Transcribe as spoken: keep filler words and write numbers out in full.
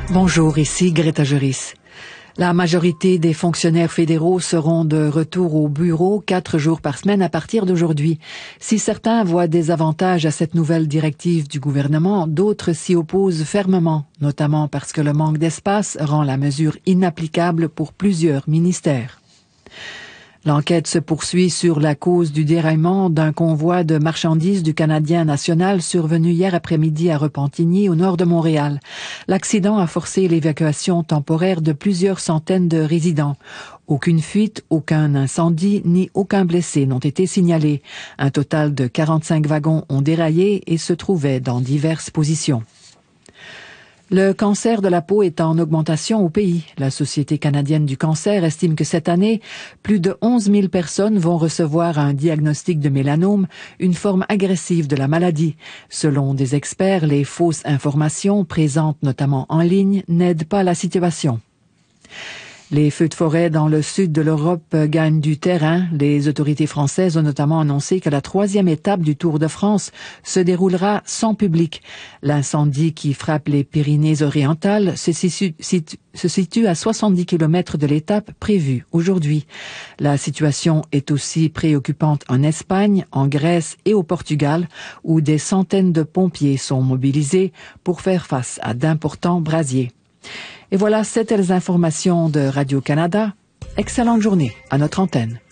Bonjour, ici Greta Juris. La majorité des fonctionnaires fédéraux seront de retour au bureau quatre jours par semaine à partir d'aujourd'hui. Si certains voient des avantages à cette nouvelle directive du gouvernement, d'autres s'y opposent fermement, notamment parce que le manque d'espace rend la mesure inapplicable pour plusieurs ministères. L'enquête se poursuit sur la cause du déraillement d'un convoi de marchandises du Canadien national survenu hier après-midi à Repentigny, au nord de Montréal. L'accident a forcé l'évacuation temporaire de plusieurs centaines de résidents. Aucune fuite, aucun incendie, ni aucun blessé n'ont été signalés. Un total de quarante-cinq wagons ont déraillé et se trouvaient dans diverses positions. Le cancer de la peau est en augmentation au pays. La Société canadienne du cancer estime que cette année, plus de onze mille personnes vont recevoir un diagnostic de mélanome, une forme agressive de la maladie. Selon des experts, les fausses informations, présentes notamment en ligne, n'aident pas la situation. Les feux de forêt dans le sud de l'Europe gagnent du terrain. Les autorités françaises ont notamment annoncé que la troisième étape du Tour de France se déroulera sans public. L'incendie qui frappe les Pyrénées-Orientales se situe, se situe à soixante-dix kilomètres de l'étape prévue aujourd'hui. La situation est aussi préoccupante en Espagne, en Grèce et au Portugal, où des centaines de pompiers sont mobilisés pour faire face à d'importants brasiers. Et voilà, c'était les informations de Radio-Canada. Excellente journée à notre antenne.